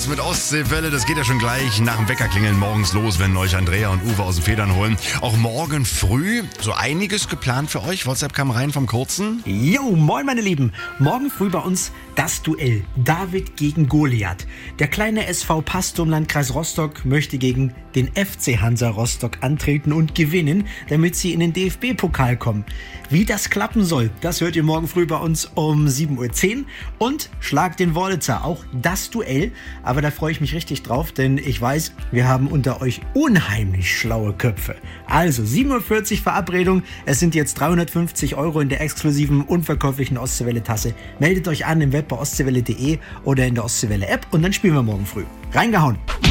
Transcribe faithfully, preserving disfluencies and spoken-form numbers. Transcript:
Mit Ostseewelle, das geht ja schon gleich nach dem Wecker klingeln morgens los, wenn euch Andrea und Uwe aus den Federn holen. Auch morgen früh so einiges geplant für euch. WhatsApp kam rein vom Kurzen. Jo, moin meine Lieben. Morgen früh bei uns das Duell David gegen Goliath. Der kleine S V Pastor im Landkreis Rostock möchte gegen den F C Hansa Rostock antreten und gewinnen, damit sie in den D F B-Pokal kommen. Wie das klappen soll, das hört ihr morgen früh bei uns um sieben Uhr zehn. Und Schlag den Wurlitzer, auch das Duell. Aber da freue ich mich richtig drauf, denn ich weiß, wir haben unter euch unheimlich schlaue Köpfe. Also sieben Uhr vierzig Verabredung. Es sind jetzt dreihundertfünfzig Euro in der exklusiven, unverkäuflichen Ostseewelle-Tasse. Meldet euch an im Web bei ostseewelle punkt de oder in der Ostseewelle-App und dann spielen wir morgen früh. Reingehauen!